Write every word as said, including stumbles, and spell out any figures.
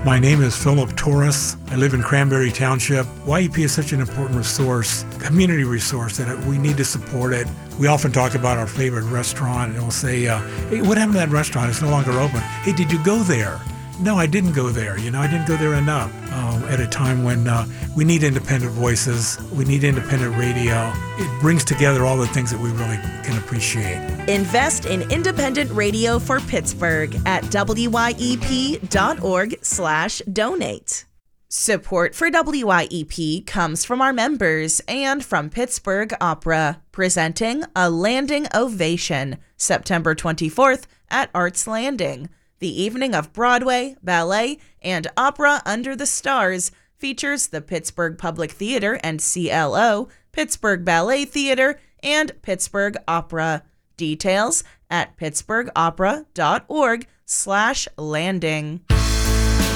My name is Philip Torres. I live in Cranberry Township. Y E P is such an important resource, community resource, that we need to support it. We often talk about our favorite restaurant, and we'll say, uh, hey, what happened to that restaurant? It's no longer open. Hey, did you go there? No, I didn't go there. You know, I didn't go there enough uh, at a time when uh, we need independent voices. We need independent radio. It brings together all the things that we really can appreciate. Invest in independent radio for Pittsburgh at W Y E P dot org slash donate. Support for W Y E P comes from our members and from Pittsburgh Opera, presenting A Landing Ovation, September twenty-fourth at Arts Landing. The evening of Broadway, ballet, and opera under the stars features the Pittsburgh Public Theater and C L O, Pittsburgh Ballet Theater, and Pittsburgh Opera. Details at pittsburgh opera dot org slash landing.